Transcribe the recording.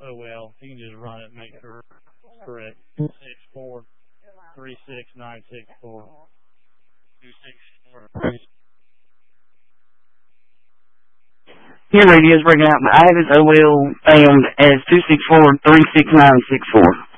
Oh well, you can just run it and make sure it's correct. 6436964. 264. Your radio's breaking out, but I have his OL found as 264-36964.